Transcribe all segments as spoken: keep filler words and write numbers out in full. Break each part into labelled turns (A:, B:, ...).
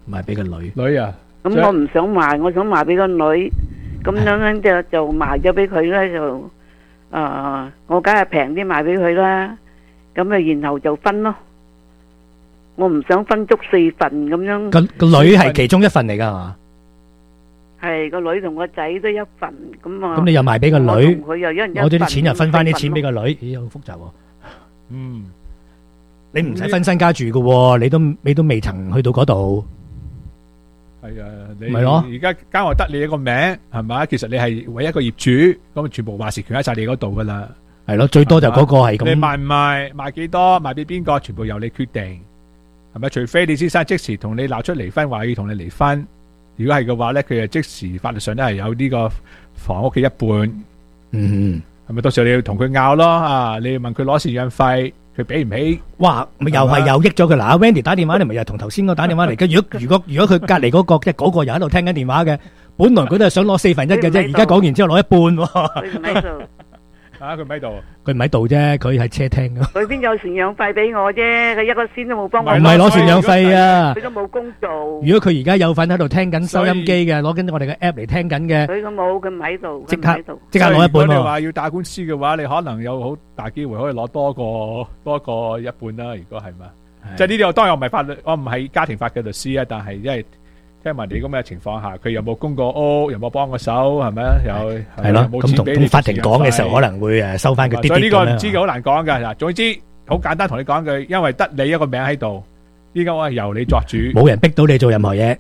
A: 賣俾個女。
B: 女啊，
C: 咁我唔想賣，我想賣俾個女，咁樣樣就就賣咗俾佢咧，就誒我梗係平啲賣俾佢啦，咁啊然後就分咯。我唔想分足四份咁樣。
A: 個個女係其中一份嚟㗎係嘛？
C: 係個女同個仔都一份咁啊。
A: 咁你又賣俾個女，
C: 佢又一人一份，
A: 我啲錢又分翻啲錢俾個女，咦好複雜喎。
B: 嗯，
A: 你唔使分身家住㗎喎，你都你都未曾去到嗰度。
B: 係啊，你
A: 咪咯
B: 而家間屋得你一個名係咪？其實你係唯一一個業主，咁全部話事權喺晒你嗰度㗎啦。
A: 係咯，最多就嗰個係咁。
B: 你賣唔賣，賣幾多，賣俾邊個，全部由你決定，係咪？除非你先生即時同你鬧出離婚，話要同你離婚。如果係嘅話咧，佢係即時法律上咧係有呢個房屋嘅一半。
A: 嗯，
B: 係咪？到時候你要同佢拗咯啊！你要問佢攞贍養費，佢俾唔起？
A: 哇！咪又係又益咗佢嗱，阿 Wendy 打電話嚟，咪又同頭先嗰個打電話嚟嘅。如果如果如果佢隔離嗰個即係嗰個又喺度聽緊電話嘅，本來佢都係想攞四分一嘅啫，而家講完之後攞一半喎。
C: 佢唔喺度。
B: 啊！佢唔喺度，
A: 佢唔喺度啫，佢喺車廳㗎。
C: 佢邊有贍養費俾我啫？佢一個仙都冇幫我。
A: 唔係攞贍養費啊！
C: 佢都冇工做。
A: 如果佢而家有份喺度聽緊收音機嘅，攞緊我哋嘅 app 嚟聽緊嘅，
C: 佢都冇，佢唔喺度。
A: 即刻即刻攞一半喎。
B: 如果你話要打官司嘅話，你可能有好大機會可以攞多個多個一半啦。如果係嘛，即係呢啲我當然我唔係法律，我唔係家庭法嘅律師啊，但係因為。聽埋你咁嘅情況下，佢有冇供過屋，有冇幫過手，係咪啊？有係咯，
A: 咁同同法庭講嘅時候，可能會誒收翻佢啲啲咁啦。
B: 所以呢個唔知嘅好難講㗎嗱。總之好簡單，同你講句，因為得你一個名喺度，依家我係由你作主，冇
A: 人逼到你做任何嘢，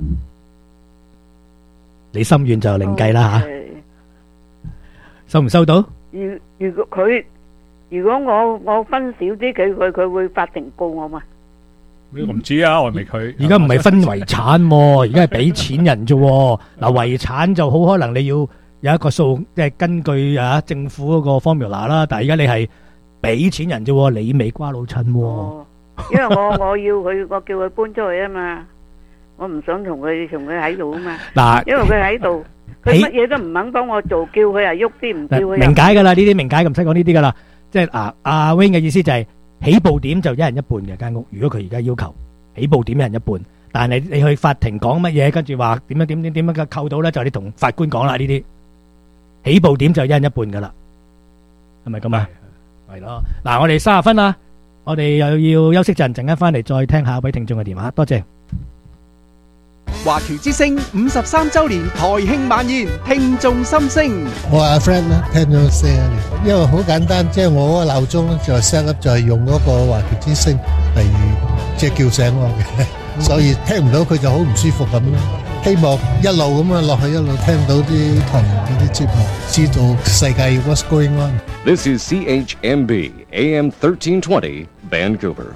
A: 你心願就另計啦嚇。收唔收到？
C: 如如果佢如果我我分少啲，佢佢佢會法庭告我嘛？
B: 我唔知啊，我未佢。
A: 而家唔係分遺產喎，而家係俾錢人啫喎。嗱，遺產就好可能你要有一個數，即係根據啊政府嗰個 formula 啦。但係而家你係俾錢人啫喎，你未瓜老襯喎。
C: 因為我我要佢，我叫佢搬出去啊嘛。我唔想同佢同佢喺度啊嘛。嗱，因為佢喺度，佢乜嘢都唔肯幫我做，叫佢又喐啲，唔叫佢。
A: 明解㗎啦，呢啲明解咁唔使講呢啲㗎啦。即係啊，阿 Wing 嘅意思就係。起步點就一人一半嘅間屋，如果佢而家要求起步點一人一半，但係你你去法庭講乜嘢，跟住話點樣點點點樣嘅扣到咧，就你同法官講啦呢啲。起步點就一人一半噶啦，係咪咁啊？係咯，嗱，我哋三十分啦，我哋又要休息陣，陣間翻嚟再聽下一位聽眾嘅電話，多謝。
D: 華僑之聲五十三週年台慶晚宴，聽眾心聲。
E: 我阿 friend 咧聽咗四十年，因為好簡單，即係我嗰個鬧鐘咧就 set up 就係用嗰個華僑之聲嚟即係叫醒我嘅，所以聽唔到佢就好唔舒服咁咯。希望一路咁啊落去，一路聽到啲朋友嗰啲節目，知道世界 what's going on。
F: This is C H M B A M thirteen twenty Vancouver。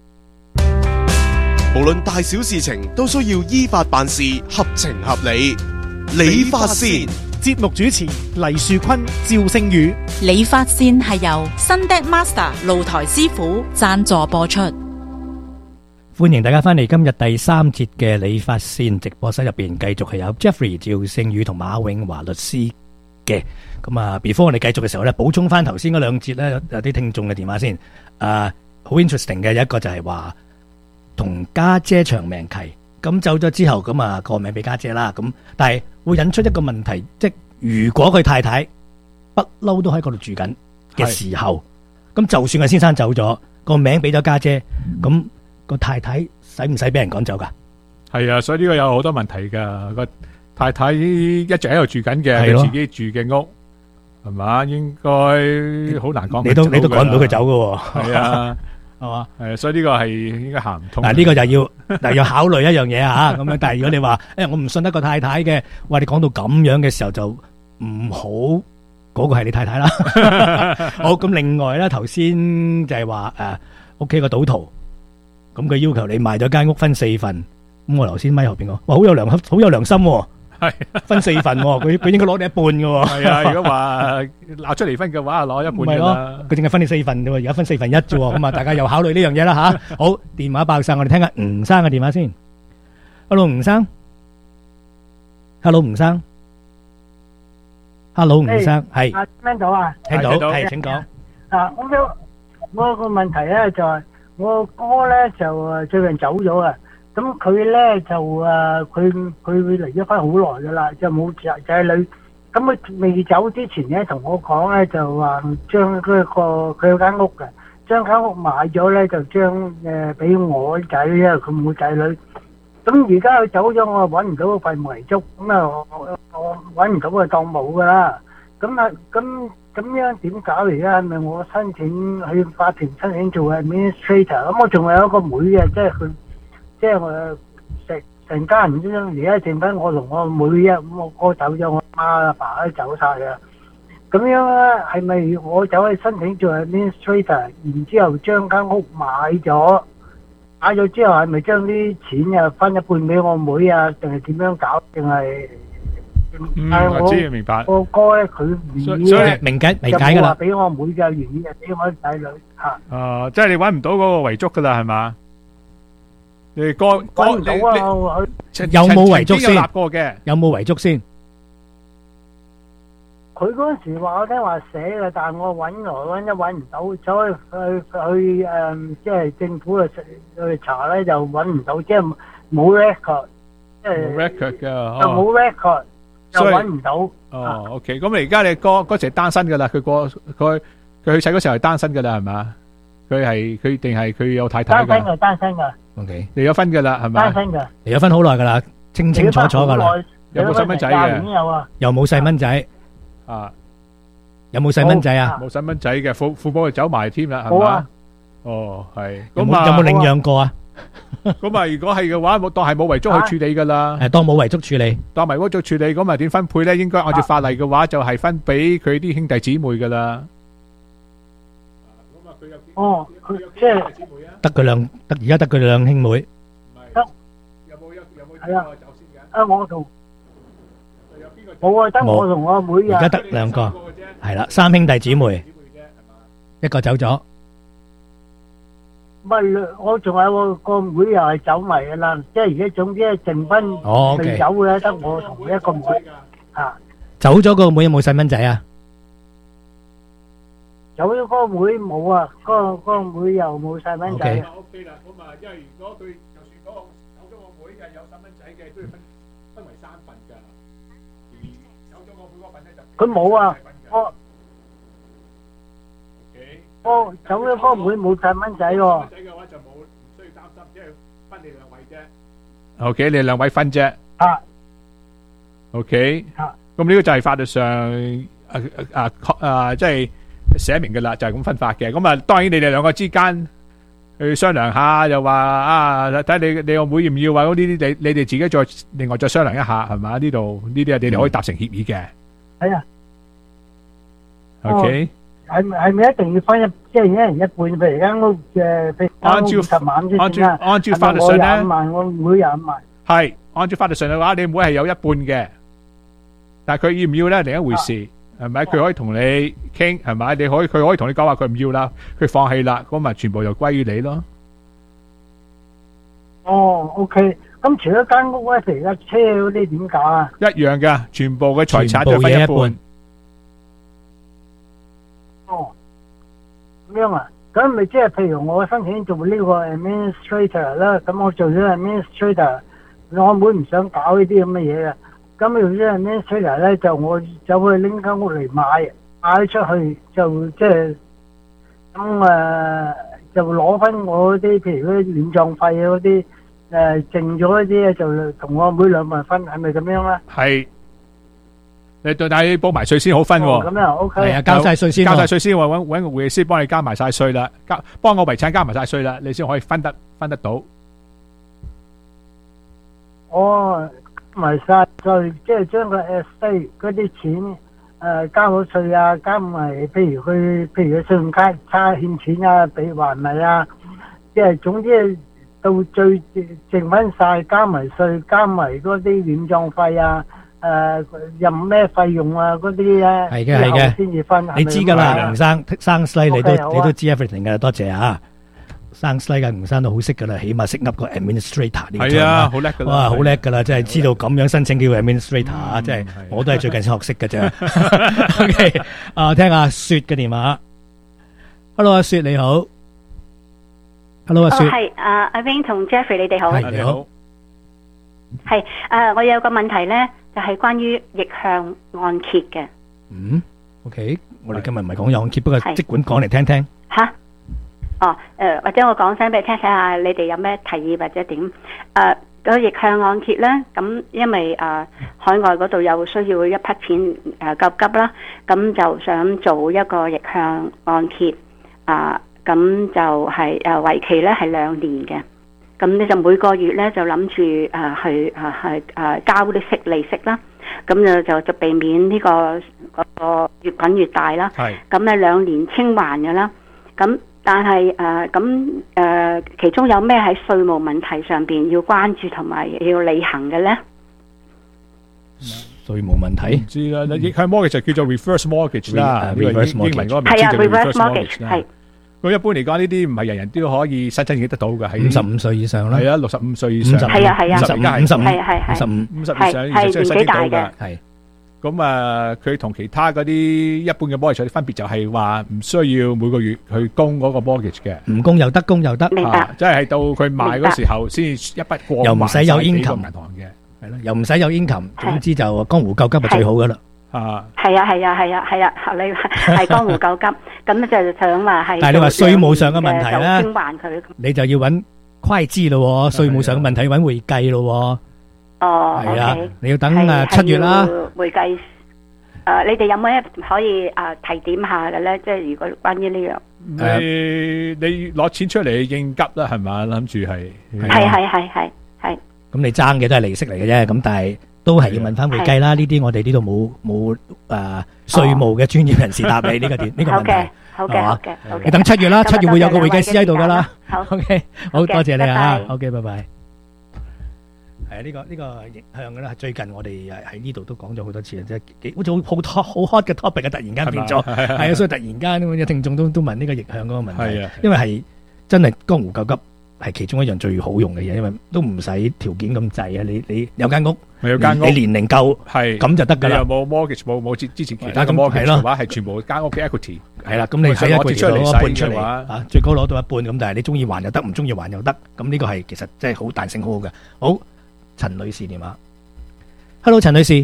G: 無論大小事情都需要依法辦事，合情合理。理髮線
H: 節目主持黎樹坤、趙星宇。
I: 理髮線係由 Sunday Master 露台師傅贊助播出。
A: 歡迎大家翻嚟今日第三節嘅理髮線直播室入邊，繼續係有 Jeffrey 趙星宇同馬永華律師嘅。咁啊 ，before 我哋繼續嘅時候咧，補充翻頭先嗰兩節咧，有啲聽眾嘅電話先。啊，好 interesting 嘅，有一個就係話。同家姐長命契，咁走咗之後，咁啊個名俾家姐啦。咁但係會引出一個問題，即係如果佢太太不嬲都喺嗰度住緊嘅時候，咁就算個先生走咗，個名俾咗家姐，咁個太太使唔使俾人趕走噶？
B: 係啊，所以呢個有好多問題噶。個太太一直喺度住緊嘅，佢自己住嘅屋係嘛，應該好難講。
A: 你都你都趕唔到佢走噶？
B: 係啊。
A: 係嘛？
B: 係，所以呢個係應該行唔通。
A: 嗱，呢個就要，但係要考慮一樣嘢吓，咁樣。但係如果你話，誒，我唔信得個太太嘅，話你講到咁樣嘅時候就唔好，嗰個係你太太啦。好，咁另外咧，頭先就係話誒，屋企個賭徒，咁佢要求你賣咗間屋分四份，咁我頭先咪後邊講，哇，好有良心，好有良心。係分四份，佢佢應該攞你一半嘅。
B: 係啊，如果話鬧出離婚嘅話，攞一半噶啦。
A: 佢淨係分你四份啫，而家分四分一啫。咁啊，大家又考慮呢樣嘢啦吓。好，電話爆晒，我哋聽下吳生嘅電話先。Hello，吳生。Hello，吳生。Hello，吳生，係。
J: 聽到啊？
A: 聽到，係，請講。
J: 啊，我我個問題咧就係我哥咧就最近走咗啊。 咁佢咧就誒，佢佢離咗婚好耐噶啦，就冇仔仔女。咁佢未走之前咧，同我講咧就話將嗰個佢有間屋嘅，將間屋買咗咧就將誒俾我啲仔女，因為佢冇仔女。咁而家佢走咗，我揾唔到個廢物遺囑，咁啊我我揾唔到就當冇噶啦。咁啊咁咁樣點搞嚟咧？係咪我申請去法庭申請做 administrator？ 咁我仲有一個妹嘅，即係佢即係我成成家人之中，而家剩翻我同我妹啊。咁我哥走咗，我媽阿爸都走晒啦。咁樣咧，係咪我走去申請做 administrator， 然之後將間屋買咗？買咗之後係咪將啲錢啊分一半俾我妹啊？定係點樣搞？定係？
B: 嗯，我知明白。
J: 我哥咧，佢唔願意咧，
A: 明解明解噶啦。
J: 俾我妹嘅願意係俾我啲仔女嚇。
B: 誒，即係你揾唔到嗰個遺囑噶啦，係嘛？你哥哥
J: 揾唔到啊！
A: 有冇遺囑先？
B: 有立過嘅，
A: 有冇遺囑先？
J: 佢嗰陣時話我聽話寫嘅，但係我揾來揾都揾唔到，走去去去誒，即係政府去去查咧，就揾唔到，即係冇 record， 即係
B: 冇 record 嘅，
J: 就冇 record，就揾唔到。
B: 哦 ，OK，咁你而家你哥嗰時係單身噶啦，佢過佢佢去世嗰時候係單身噶啦，係嘛？佢係佢定係佢有太太噶？
J: 單身嘅，單身嘅。
A: OK，
B: 離咗婚噶啦，係咪？
J: 單身嘅，
A: 離咗婚好耐噶啦，清清楚楚噶啦。
B: 有冇細蚊仔嘅？
J: 有啊。
A: 又冇細蚊仔。
B: 啊，
A: 有冇細蚊仔啊？
B: 冇細蚊仔嘅，父父母就走埋添啦，係嘛？
J: 冇啊。
B: 哦，係。
A: 有冇有冇領養過啊？
B: 咁啊，如果係嘅話，冇當係冇遺囑去處理噶啦。
A: 誒，當冇遺囑處理，
B: 當冇遺囑處理，咁啊點分配咧？應該按照法例嘅話，就係分俾佢啲兄弟姊妹噶啦。
J: 哦，佢即係
A: 得佢兩得，而家得佢兩兄妹。
J: 得。有冇有有冇係啊？啊，我同冇啊，得我同我妹啊。
A: 而家得兩個，係啦，三兄弟姊妹，一個走咗。
J: 唔係，我仲有個妹又係走埋噶啦，即係而家總之係剩翻未走嘅，得我同一個妹啊。
A: 走咗個妹有冇細蚊仔啊？
J: 走咗個妹冇啊，嗰個嗰個妹又冇細蚊仔。
B: O K 啦，咁啊，因為如果佢就算嗰個走咗個妹嘅有細蚊仔嘅，都要分分為三份噶。而走咗個妹嗰份咧就佢
J: 冇啊，我我走咗個妹冇細蚊仔喎。細蚊仔嘅話就冇，唔需要擔心，即係分你兩位啫。
B: O K，你兩位分啫。
J: 啊。
B: O K。啊。咁呢個就係法律上誒誒誒，即係。寫明嘅啦，就係咁分法嘅。咁啊，當然你哋兩個之間去商量下，又話啊，睇你你個妹要唔要啊？嗰啲你你哋自己再另外再商量一下，係嘛？呢度呢啲啊，你哋可以達成協議嘅。
J: 係啊。
B: O K。
J: 係咪係咪一定要分一即係一人一半？譬如間屋嘅，譬如間屋十萬先算啦。
B: 按照法律上咧，
J: 我廿五萬，我妹廿五萬。
B: 係按照法律上嘅話，你妹係有一半嘅，但係佢要唔要咧，另一回事。係咪？佢可以同你傾，係咪？你可以，佢可以同你講話，佢唔要啦，佢放棄啦，咁咪全部就歸於你咯。
J: 哦 ，OK。咁除咗間屋咧，譬如架車嗰啲點搞啊？
B: 一樣嘅，全部嘅財產就分一半。
J: 哦，咁樣啊？咁咪即係譬如我申請做呢個 administrator 啦，咁我做咗 administrator，我妹唔想搞呢啲咁嘅嘢啊。咁用咗咩出嚟咧？就我走去拎間屋嚟買，買出去就即係咁誒，就攞翻我啲譬如嗰啲殮葬費嗰啲誒，剩咗一啲就同我妹兩份分，係咪咁樣咧？
B: 係，你對，但係你報埋稅先好分喎。
J: 咁樣 OK。
A: 係啊，交晒稅先，
B: 交晒稅先，揾揾個會計師幫你加埋晒稅啦，加幫我遺產加埋晒稅啦，你先可以分得分得到。
J: 哦。埋晒稅，即係將個 estate 嗰啲錢誒交咗稅啊，加埋譬如佢譬如佢信用卡差欠錢啊，俾還咪啊，即係總之到最剩翻晒，加埋稅，加埋嗰啲殮葬費啊，誒任咩費用啊嗰啲咧，
A: 係嘅係嘅，
J: 先至分。
A: 你知㗎啦，吳生生 slide 你都你都知 everything 㗎，多謝啊！生 slide 嘅吳生都好識噶啦，起碼識噏個 administrator 呢個係
B: 啊，好叻噶啦，
A: 哇，好叻噶啦，真係知道咁樣申請叫 administrator 啊，真係我都係最近先學識嘅啫。OK，啊，聽下雪嘅電話。Hello， 阿雪你好。 Hello 阿雪，
K: 係啊，阿 Wing 同 Jeffrey 你哋好。
A: 係你好。
K: 係誒，我有個問題咧，就係關於逆向按揭嘅。
A: 嗯，OK，我哋今日唔係講按揭，不過即管講嚟聽聽。
K: 吓？哦，誒，或者我講聲俾你聽，睇下你哋有咩提議或者點？誒，個逆向按揭咧，咁因為誒海外嗰度有需要一筆錢誒救急啦，咁就想做一個逆向按揭啊，咁就係誒為期咧係兩年嘅。咁你就每個月咧就諗住誒去誒去誒交啲息利息啦，咁就就就避免呢、這個嗰、那個越滾越大啦。係。咁咧兩年清還嘅啦，咁但係誒咁誒其中有咩喺稅務問題上邊要關注同埋要履行嘅咧？
A: 稅務問題？
B: 唔知啦，逆向 mortgage 就叫做 reverse mortgage 啦，呢個英英文嗰個名
K: 係啊
B: 稱就叫
K: reverse
B: reverse mortgage 啦。
K: 係。
B: 咁一般嚟講，呢啲唔係人人都可以申請得到嘅，係
A: 五十五歲以上啦。
B: 係啊，六十五歲以上。
K: 係啊係啊，
B: 五十五、五十五、
K: 係係係
B: 五十五、五十以上先申請到嘅。係。咁啊，佢同其他嗰啲一般嘅 mortgage 分別就係話唔需要每個月去供嗰個 mortgage 嘅。
A: 唔供又得，供又得。
K: 明白。
B: 即係到佢賣嗰時候先一筆過
A: 又唔使有
B: 還晒俾個
A: income
B: 銀行嘅。
A: 係咯，又唔使有 income，總之就江湖救急係最好噶啦。
B: 啊，
K: 係啊係啊係啊係啊，你係江湖救急，咁就想話係。
A: 但係你話稅務上嘅問題咧，
K: 清還佢，
A: 你就要揾會計咯，稅務上嘅問題揾會計咯。
K: 哦，
A: 係啊，你要等啊七月啦。
K: 會計，誒，你哋有冇一可以誒提點下嘅咧？即係如果關於呢樣。
B: 誒，你攞錢出嚟應急啦，係咪？諗住係。
K: 係係係係係。
A: 咁你爭嘅都係利息嚟嘅啫，咁但係。都係要問翻會計啦，呢啲我哋呢度冇冇誒稅務嘅專業人士答你呢個點呢個問題，
K: 好嘅，好嘅，好嘅。
A: 你等七月啦，七月會有個會計師喺度噶啦。
K: 好
A: ，OK，好多謝你啊，OK，拜拜。係啊，呢個呢個逆向嘅咧，最近我哋誒喺呢度都講咗好多次啊，即係幾好似好好好 hot 嘅 topic 啊，突然間變咗，係啊，所以突然間咁有聽眾都都問呢個逆向嗰個問題，因為係真係江湖救急。係其中一樣最好用嘅嘢，因為都唔使條件咁滯啊！你你有間屋，
B: 有間屋，
A: 你年齡夠，係咁就得㗎啦。
B: 你又冇 mortgage，冇冇之之前其他嘅 mortgage 嘅話，係全部間屋嘅 equity。
A: 係啦，咁你喺一個月攞一半出嚟
B: 啊，
A: 最高攞到一半咁，但係你中意還又得，唔中意還又得。咁呢個係其實真係好彈性好好嘅。好，陳女士電話。Hello， 陳女士。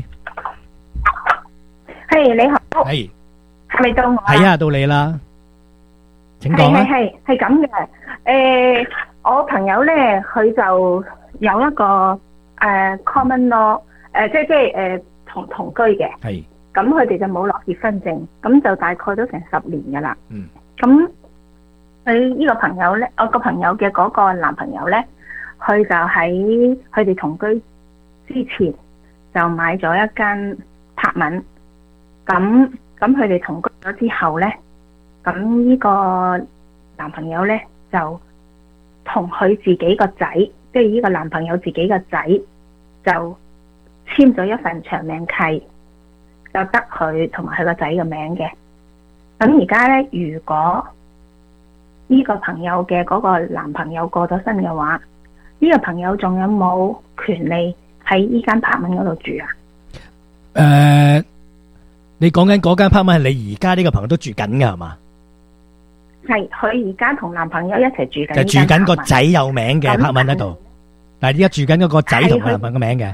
L: 係你好。
A: 係。
L: 係咪到我？
A: 係啊，到你啦。請講啦。
L: 係係係係咁嘅，誒。我朋友咧，佢就有一個誒、呃、common law，誒、呃、即係即係誒同同居嘅。
A: 係。
L: 咁佢哋就冇落結婚證，咁就大概都成十年噶啦。
A: 嗯。
L: 咁佢呢個朋友咧，我個朋友嘅嗰個男朋友咧，佢就喺佢哋同居之前就買咗一間柏文。咁咁佢哋同居咗之後咧，咁呢個男朋友咧就同佢自己個仔，即係呢個男朋友自己個仔，就簽咗一份長命契，就得佢同埋佢個仔嘅名嘅。咁而家咧，如果呢個朋友嘅嗰個男朋友過咗身嘅話，呢個朋友仲有冇權利喺呢間柏文嗰度住啊？
A: 誒，你講緊嗰間柏文係你而家呢個朋友都住緊㗎係嘛？
L: 係，佢而家同男朋友一齊住緊，
A: 就住緊個仔有名嘅柏文喺度，但係而家住緊嗰個仔同男朋友嘅名嘅。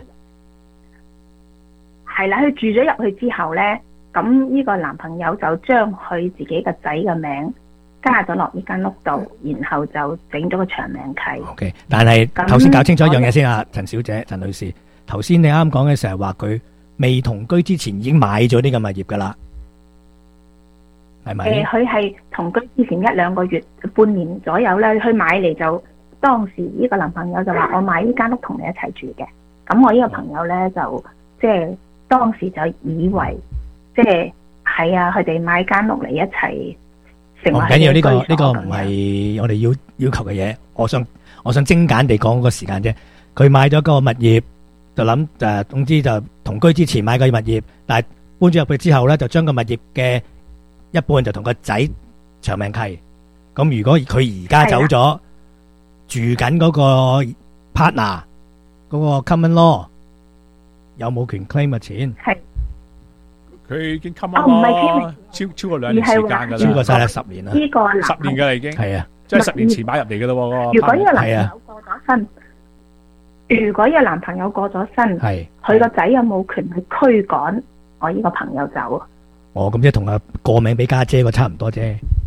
L: 係啦，佢住咗入去之後咧，咁呢個男朋友就將佢自己個仔嘅名加咗落呢間屋度，然後就整咗個長命契。
A: OK，但係頭先搞清楚一樣嘢先啊，陳小姐、陳女士，頭先你啱講嘅時候話佢未同居之前已經買咗呢個物業噶啦。係咪？
L: 誒，佢係同居之前一兩個月、半年左右咧，佢買嚟就當時呢個男朋友就話：我買呢間屋同你一齊住嘅。咁我呢個朋友咧就即係當時就以為即係係啊，佢哋買間屋嚟一齊成為。唔緊要，呢個呢個唔
A: 係我哋要要求嘅嘢。我想我想精簡地講個時間啫。佢買咗個物業，就諗誒，總之就同居之前買個物業，但係搬咗入去之後咧，就將個物業嘅一半就同個仔長命契，咁如果佢而家走咗，住緊嗰個 partner 嗰個 common law 有冇權 claim 嘅錢？
L: 係，
B: 佢已經 common law 超超過兩年時間噶啦，
A: 超過晒啦十年啦，
L: 呢個
B: 十年噶啦已經，
A: 係啊，
B: 即係十年前買入嚟嘅咯喎。
L: 如果呢個男朋
A: 係啊
L: 友過咗身，如果呢個男朋友過咗身，
A: 係
L: 佢個仔有冇權去驅趕我呢個朋友走啊？
A: 哦，咁即係同阿過名俾家姐個差唔多啫，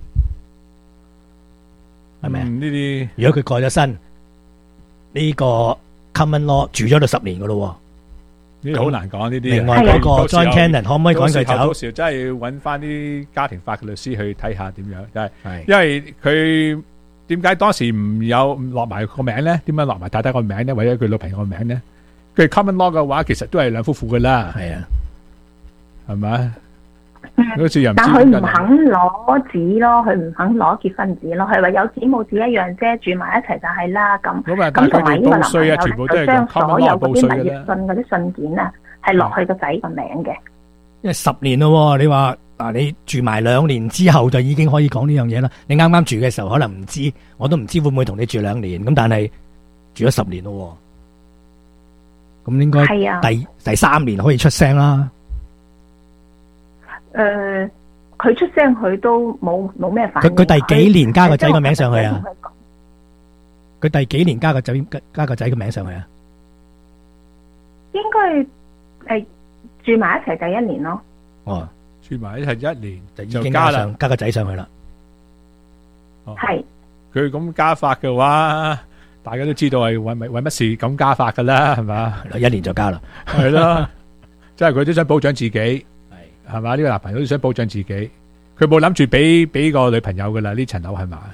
A: 係咪啊？
B: 嗯呢啲
A: 如果佢過咗身，呢個 common law 住咗到十年噶咯
B: 呢啲好難講呢啲。
A: 另外嗰個 John Cannon 可唔可以趕佢走？
B: 到時真係要揾翻啲家庭法嘅律師去睇下點樣，就係因為佢點解當時唔有唔落埋個名咧？點解落埋太太個名咧？或者佢女朋友個名咧？佢 common law 嘅話，其實都係兩夫婦噶啦。
A: 係啊，
B: 係咪？好似又唔知
L: 但佢唔肯攞紙咯，佢唔肯攞結婚紙咯，佢話有紙冇紙一樣啫，住埋一齊就係啦咁。
B: 咁啊，
L: 咁同埋呢個男朋友咧，
B: 報稅啊全部都係
L: 就將
B: 用 common
L: 所
B: law
L: 有嗰啲
B: 報稅㗎啦
L: 物業信嗰啲信件啊，係落去個仔個名嘅。
A: 因為十年咯，你話嗱，你住埋兩年之後就已經可以講呢樣嘢啦。你啱啱住嘅時候可能唔知，我都唔知會唔會同你住兩年。咁但係住咗十年咯，咁應該
L: 係啊
A: 第第三年可以出聲啦。
L: 誒，佢出聲佢都冇冇咩反應。
A: 佢佢第幾年加個仔個名上去啊？佢第幾年加個仔加個仔個名上去啊？
L: 應該誒住埋一齊第一年咯。
A: 哦，
B: 住埋一齊一年
A: 就已
B: 就加啦
A: 經加上，加個仔上去啦。
L: 係
B: 佢咁加法嘅話，大家都知道係為為為乜事咁加法噶啦，係嘛？
A: 一年就加啦，
B: 係咯，即係佢都想保障自己，係係嘛？呢個男朋友都想保障自己，佢冇諗住俾俾個女朋友噶啦，呢層樓係嘛？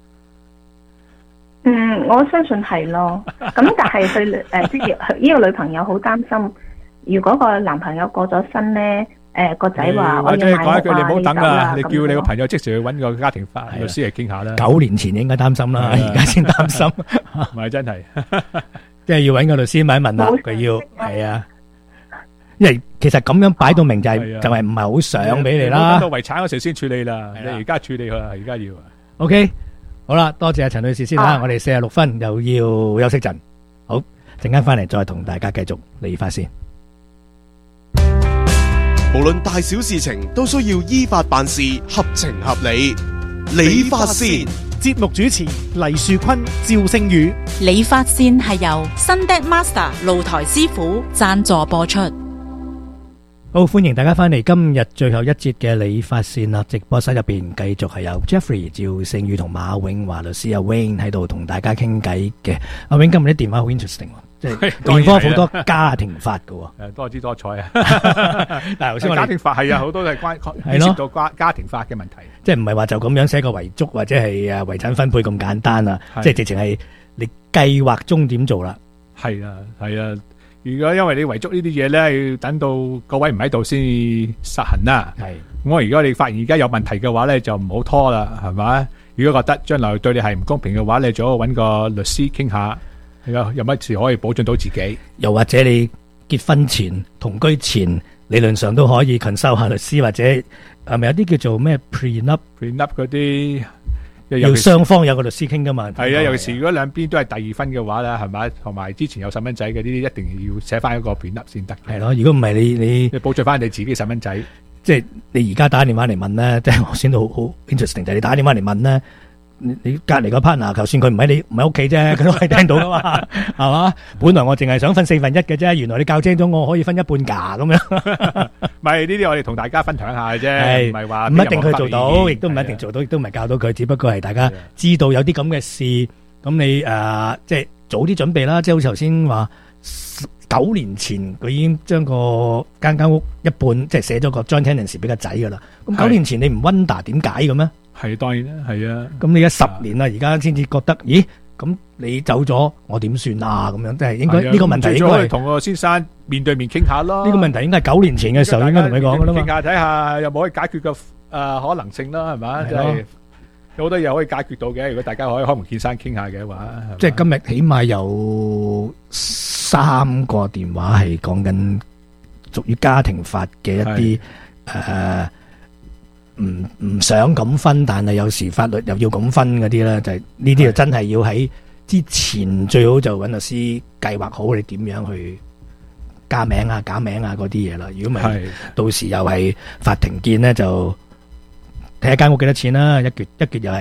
L: 嗯，我相信係咯。咁但係佢誒，即係呢個女朋友好擔心，如果個男朋友過咗身咧，誒個仔話我
B: 或者
L: 要買屋
B: 講一句，你唔好
L: 啊，
B: 等啦，你
L: 咁
B: 叫你個
L: 樣
B: 朋友即時去揾個家庭法律師嚟傾下啦。
A: 九年前應該擔心啦，而家先擔心，
B: 唔係真係，
A: 即係要揾個律師問一問啦。佢要係啊，因為其實咁樣擺到明就係就係唔係好想俾你啦。
B: 到遺產嗰時先處理啦，你而家處理佢啦，而家要。
A: OK，好啦，多謝阿陳女士先啦，我哋四十六分又要休息陣，好，陣間翻嚟再同大家繼續理法先。
G: 無論大小事情都需要依法辦事，合情合理。理法先。
H: 節目主持黎樹坤、趙星宇。
I: 理髮線係由新 Deck Master 露台師傅贊助播出。
A: 好，歡迎大家翻嚟今日最後一節嘅理髮線啦！直播室入邊繼續係有 Jeffrey、趙勝宇同馬永華律師阿 Wayne 喺度同大家傾偈嘅。阿 Wayne 今日啲電話好 interesting， 即係電科好多家庭法噶。
B: 誒，多姿多彩啊！
A: 但係頭先我哋
B: 家庭法係啊，好多都係關牽涉到家家庭法嘅問題。
A: 即係唔係話就咁樣寫個遺囑或者係誒遺產分配咁簡單啊？即係直情係你計劃中點做啦。
B: 係啊，係啊。如果因為你遺囑呢啲嘢咧，要等到各位唔喺度先實行啦。
A: 係，
B: 我如果你發現而家有問題嘅話咧，就唔好拖啦，係咪？如果覺得將來對你係唔公平嘅話，你最好揾個律師傾下，有有乜事可以保障到自己。
A: 又或者你結婚前、同居前，理論上都可以 consult 下律師，或者係咪有啲叫做咩 prenup、prenup
B: 嗰啲？
A: 要雙方有個律師傾噶嘛？
B: 係啊，尤其是如果兩邊都係第二婚嘅話咧，係咪？同埋之前有細蚊仔嘅呢啲，一定要寫翻一個片立先得。
A: 係咯，如果唔係你你，
B: 你保障翻你自己細蚊仔。
A: 即係你而家打電話嚟問咧，即係我先到好好 interesting，就係你打電話嚟問咧，你你隔離個 partner，就算佢唔喺你唔喺屋企啫，佢都可以聽到噶嘛，係嘛？本來我淨係想分四分一嘅啫，原來你教精咗我可以分一半㗎咁樣。
B: 唔係呢啲，我哋同大家分享下嘅啫，唔係話
A: 唔一定佢做到，亦都唔一定做到，亦都唔係教到佢，只不過係大家知道有啲咁嘅事，咁你誒即係早啲準備啦。即係好似頭先話九年前佢已經將個間間屋一半即係寫咗個 joint tenancy 俾個仔㗎啦。咁九年前你唔 wonder 點解嘅咩？
B: 係當然啦，係啊。
A: 咁你而家十年啦，而家先至覺得，咦？咁你走咗，我點算啊？咁樣即係應該呢個問題應該係
B: 同個先生面對面傾下咯。
A: 呢個問題應該係九年前嘅時候應該同你講噶啦嘛。
B: 傾下睇下有冇可以解決嘅誒可能性啦，係嘛？即係有好多嘢可以解決到嘅。如果大家可以開門見山傾下嘅話，
A: 即係今日起碼有三個電話係講緊屬於家庭法嘅一啲誒。唔唔想咁分，但係有時法律又要咁分嗰啲咧，就係呢啲就真係要喺之前最好就揾律師計劃好你點樣去加名啊、假名啊嗰啲嘢啦。如果唔係，到時又係法庭見咧，就睇一間屋幾多錢啦，一撅一撅又係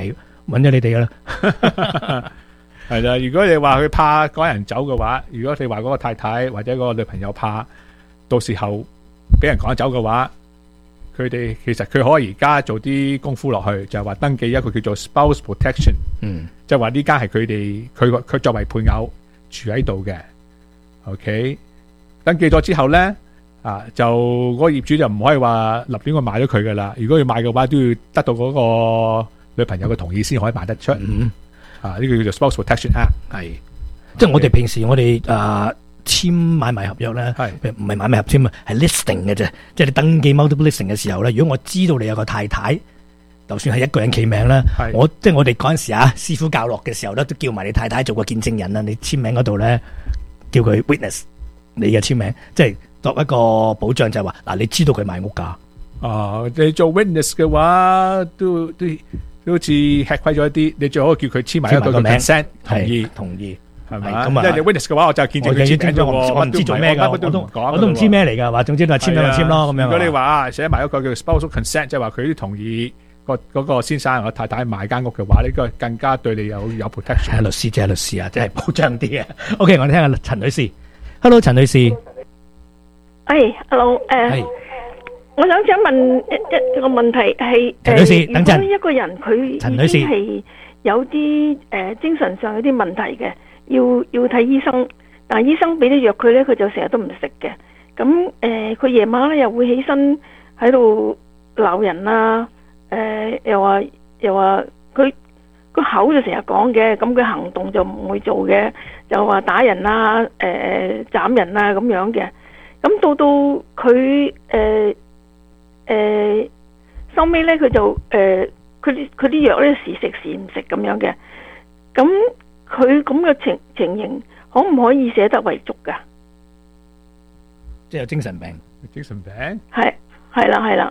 A: 揾咗你哋噶啦。
B: 係啦，如果你話佢怕嗰人走嘅話，如果你話嗰個太太或者嗰個女朋友怕到時候俾人趕走嘅話，佢哋其實佢可以而家做啲功夫落去，就係話登記一個叫做 spouse protection，
A: 嗯，
B: 即係話呢間係佢哋佢個佢作為配偶住喺度嘅。OK， 登記咗之後咧，啊就嗰個業主就唔可以話立亂去賣咗佢噶啦。如果要賣嘅話，都要得到嗰個女朋友嘅同意先可以賣得出。
A: 嗯，
B: 啊呢個叫做 spouse protection act，
A: 係即係我哋平時我哋啊簽買賣合約咧，係唔係買賣合簽啊？係 listing 嘅啫，即係你登記 multiple listing 嘅時候咧，如果我知道你有個太太，就算係一個人企名啦，我即係我哋嗰陣時啊，師傅教落嘅時候咧，都叫埋你太太做個見證人啦。你簽名嗰度咧，叫佢 witness 你嘅簽名，即係作一個保障，就係話嗱，你知道佢賣屋㗎。
B: 哦，你做 witness 嘅話，都都都好似吃虧咗一啲。你最好叫佢簽埋一個 consent 同意，
A: 同意
B: 係咪？
A: 咁啊，
B: 即係你 witness 嘅話，我就見證佢簽名啫喎。
A: 我唔知做咩㗎，我都我都唔知咩嚟㗎。話總之都係簽咪簽咯咁樣。
B: 如果你話寫埋一個叫 spousal consent，即係話佢都同意個嗰個先生個太太買間屋嘅話，呢個更加對你有有 protection。
A: 係律師即係律師啊，即係保障啲嘅。OK，我哋聽下陳女士。Hello， 陳女士。
M: 係 ，Hello， 誒，我想請問一一個問題係，
A: 陳女士，等陣。
M: 如果一個人佢已經係有啲誒精神上有啲問題嘅，要要睇醫生，但係醫生俾啲藥佢咧，佢就成日都唔食嘅。咁誒，佢夜晚咧又會起身喺度鬧人啊，誒，又話又話佢個口就成日講嘅，咁佢行動就唔會做嘅，就話打人啊，誒斬人啊咁樣嘅。咁到到佢誒誒收尾咧，佢就誒佢啲佢啲藥咧時食時唔食咁樣嘅。咁佢咁嘅情情形，可唔可以寫得遺囑噶？
A: 即係有精神病，
B: 精神病
M: 係係啦係啦。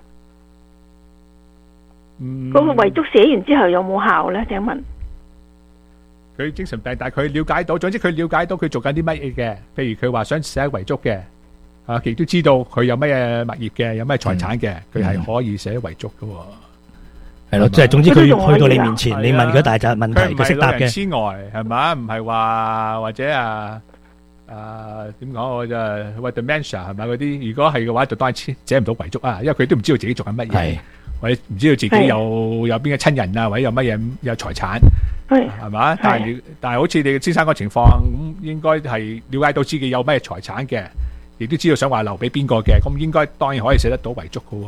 B: 嗯，
M: 嗰個遺囑寫完之後有冇效咧？請問
B: 佢精神病，但係佢了解到，總之佢了解到佢做緊啲乜嘢嘅。譬如佢話想寫遺囑嘅。啊，亦都知道佢有乜嘢物業嘅，有乜財產嘅，佢係可以寫遺囑嘅。
A: 係咯，即係總之佢去到你面前，你問佢大紮問題，佢識答嘅。
B: 痴呆係嘛？唔係話或者啊啊點講我就話 dementia 係咪嗰啲？如果係嘅話，就當然寫唔到遺囑啊，因為佢都唔知道自己做緊乜嘢，或者唔知道自己有有邊個親人啊，或者有乜嘢有財產係嘛？但係但係好似你先生個情況咁，應該係了解到自己有咩財產嘅。亦都知道想話留俾邊個嘅，咁應該當然可以寫得到遺囑嘅。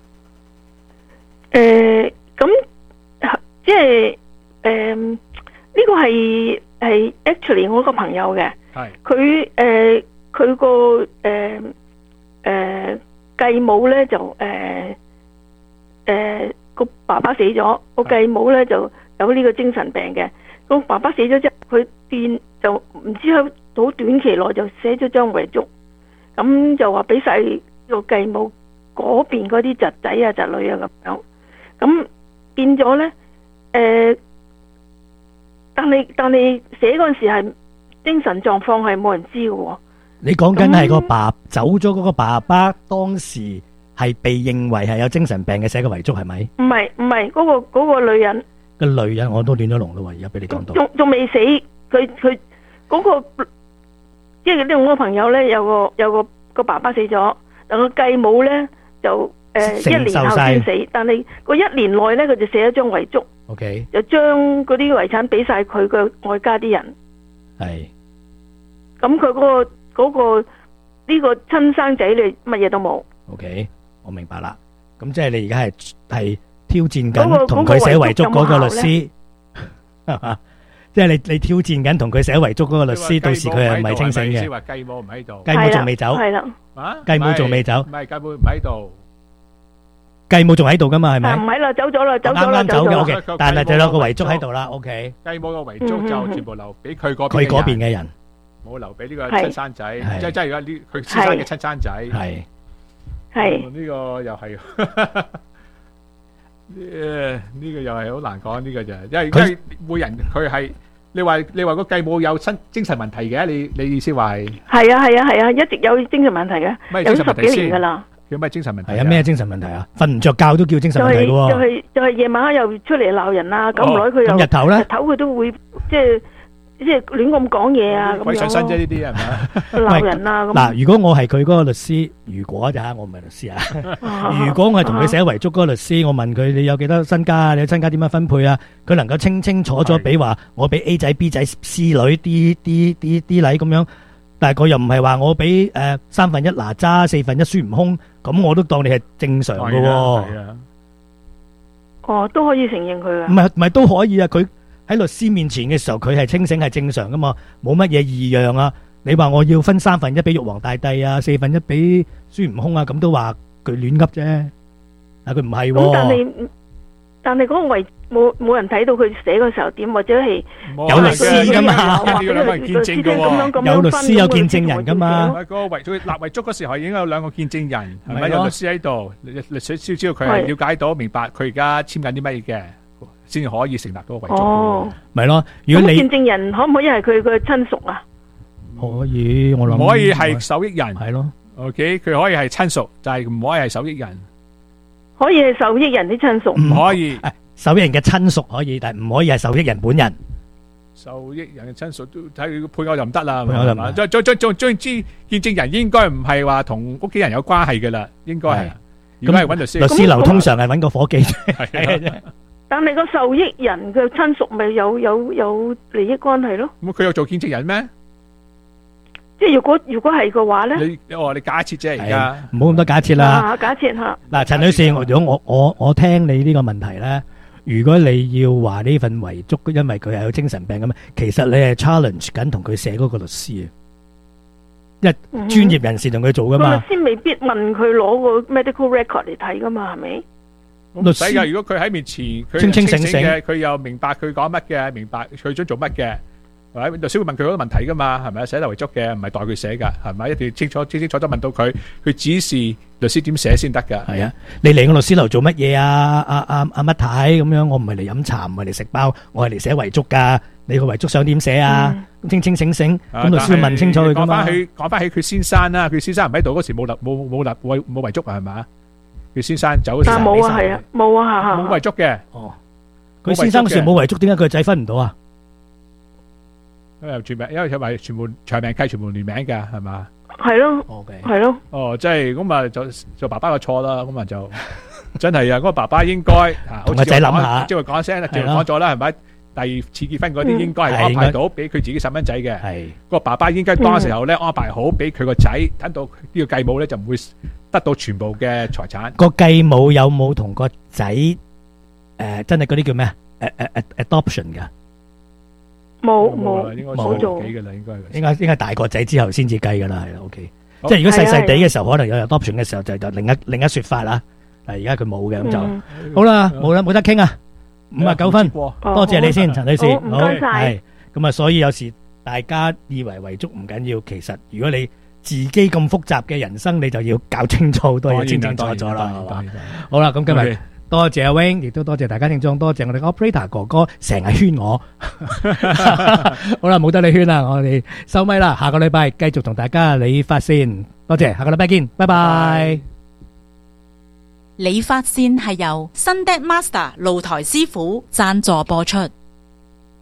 M: 誒，咁即係誒呢個係係 actually 我個朋友嘅，係佢誒佢個誒誒繼母咧就誒誒個爸爸死咗，個繼母咧就有呢個精神病嘅。個爸爸死咗之後，佢變就唔知喺好短期內就寫咗張遺囑。咁就話俾晒個繼母嗰邊嗰啲侄仔啊、侄女啊咁樣，咁變咗咧，誒、呃，但係但係寫嗰陣時係精神狀況係冇人知嘅。
A: 你講緊係個爸走咗嗰個爸爸，當時係被認為係有精神病嘅，寫個遺囑係咪？
M: 唔係唔係，嗰個嗰個女人
A: 個女人我都亂咗龍咯，而家俾你講到，
M: 仲仲未死，佢佢嗰個。即係呢，我個朋友咧有個有個個爸爸死咗，但個繼母咧就誒、呃、一年後先死，但係個一年內咧佢就寫咗張遺囑
A: ，OK，
M: 就將嗰啲遺產俾晒佢嘅外家啲人。係，咁佢嗰個嗰、嗰個呢、呢個親生仔女乜嘢都冇。
A: OK，我明白啦。咁即係你而家係係挑戰緊同佢寫遺囑嗰個律師，係嘛？即係你你挑戰緊同佢寫遺囑嗰個律師，到時佢係唔係清醒嘅？
B: 即係話繼母唔喺度，
A: 繼母仲未走，
M: 係啦，
B: 啊，
A: 繼母仲未走，
B: 唔係繼母唔喺度，
A: 繼母仲喺度噶嘛？係咪？
M: 唔喺啦，走咗啦，走咗啦，
A: 啱啱走嘅，OK，但係就有個遺囑喺度啦，OK。
B: 繼母個遺囑就全部留俾佢嗰
A: 佢嗰邊嘅人，
B: 冇留俾呢個親生仔，即係即係而家呢佢先生嘅親生仔，
A: 係
M: 係
B: 呢個又係。誒，呢個又係好難講，呢個就係，因為因為每人佢係你話你話個繼母有身精神問題嘅，你你意思話係？
M: 係啊係啊係啊，一直有精神問題嘅，有十幾年噶啦。
B: 有咩精神問題？
A: 係啊，咩精神問題啊？瞓唔着覺都叫精神問題嘅喎。
M: 就係就係夜晚黑又出嚟鬧人啊，咁唔耐佢又
A: 咁日頭咧？
M: 日頭佢都會即係即係亂咁講嘢啊，咁
B: 鬼上身啫呢啲係咪？
M: 鬧人啊咁。
A: 嗱，如果我係佢嗰個律師，如果咋，我唔係律師啊。如果我係同佢寫遺囑嗰個律師，我問佢你有幾多身家啊？你身家點樣分配啊？佢能夠清清楚楚俾話我俾 A 仔 B 仔 C 女 D D D D 禮咁樣。但係佢又唔係話我俾誒三分一哪吒四分一孫悟空，咁我都當你係正常嘅喎。
M: 哦，都可以承認佢嘅。
A: 唔係唔係都可以啊！佢喺律師面前嘅時候，佢係清醒係正常噶嘛，冇乜嘢異樣啊！你話我要分三分一俾玉皇大帝啊，四分一俾孫悟空啊，咁都話佢亂噏啫。但佢唔係喎。
M: 咁但係但係嗰個遺冇冇人睇到佢寫嘅時候點，或者係
A: 有律師噶嘛？
B: 一定要兩個人見證嘅喎。
A: 有律師有見證人噶嘛？
B: 嗰個遺囑立遺囑嗰時候已經有兩個見證人，係咪有律師喺度？律律師先知道佢係了解到明白佢而家簽緊啲乜嘢嘅，先至可以成立嗰個遺囑。
M: 哦，
A: 咪咯。如果你
M: 見證人可唔可以係佢嘅親屬啊？
A: 可以，我諗
B: 唔可以係受益人。
A: 係咯。
B: OK，佢可以係親屬，就係唔可以係受益人。
M: 可以係受益人啲親屬，
B: 唔可以。
A: 受益人嘅親屬可以，但係唔可以係受益人本人。
B: 受益人嘅親屬都睇佢配偶就唔得啦，
A: 配偶就唔得。
B: 再再再再再知見證人應該唔係話同屋企人有關係嘅啦，應該係。如果係揾律師，
A: 律師樓通常係揾個伙計啫。
M: 但係個受益人嘅親屬咪有有有利益關係咯？
B: 咁佢有做見證人咩？
M: 即係如果如果係嘅話咧，
B: 你哦你假設啫而家，
A: 唔好咁多假設啦。
M: 假設吓。
A: 嗱，陳女士，如果我我我聽你呢個問題咧，如果你要話呢份遺囑，因為佢係有精神病咁啊，其實你係 challenge 緊同佢寫嗰個律師啊，因為專業人士同佢做噶嘛。
M: 個律師未必問佢攞個 medical record 嚟睇噶嘛，係咪？
B: 律師噶，如果佢喺面前，佢清清醒醒嘅，佢又明白佢講乜嘅，明白佢想做乜嘅。係咪？律師會問佢好多問題噶嘛？係咪？寫遺囑嘅，唔係代佢寫噶，係咪？一定要清楚、清清楚楚問到佢，佢指示律師點寫先得噶。
A: 係啊，你嚟我律師樓做乜嘢啊？阿阿阿乜太咁樣？我唔係嚟飲茶，唔係嚟食包，我係嚟寫遺囑噶。你個遺囑想點寫啊？清清醒醒，咁律師會問清楚佢噶嘛？
B: 講翻起講翻起佢先生啦，佢先生唔喺度嗰時冇立冇冇立冇冇遺囑啊？係咪？佢先生走嗰時
M: 冇啊，係啊，冇啊，
B: 冇遺囑嘅。
A: 哦，佢先生嗰時冇遺囑，點解佢個仔分唔到啊？
B: 因為全名，因為佢話全部長命契全部聯名㗎，係嘛？
M: 係咯，係咯。
B: 哦，即係咁啊，就就爸爸個錯啦，咁啊就真係啊，嗰個爸爸應該
A: 同個仔諗下，
B: 即係講一聲啦，即係講咗啦，係咪？第二次結婚嗰啲應該係安排到俾佢自己細蚊仔嘅，係個爸爸應該當時候咧安排好俾佢個仔，等到呢個繼母咧就唔會得到全部嘅財產。
A: 個繼母有冇同個仔誒真係嗰啲叫咩？誒誒誒 adoption 㗎？
M: 冇冇冇做
B: 幾嘅啦，應該
A: 應該應該大個仔之後先至計噶啦，係啦 ，OK。即係如果細細地嘅時候，可能有 adoption 嘅時候就就另一另一說法啦。但係而家佢冇嘅，咁就好啦，冇啦，冇得傾啊。五啊九分，多謝你先，陳女士，
M: 唔該晒。
A: 係咁啊，所以有時大家以為遺囑唔緊要，其實如果你自己咁複雜嘅人生，你就要搞清楚好多嘢，清清楚楚啦，係嘛。好啦，咁今日。多謝阿 Wing，亦都多謝大家聽眾，多謝我哋 operator 哥哥成日圈我。好啦，冇得你圈啦，我哋收咪啦，下個禮拜繼續同大家理髮先。多謝，下個禮拜見，拜拜。
I: 理髮線係由新 Dad Master 露台師傅贊助播出。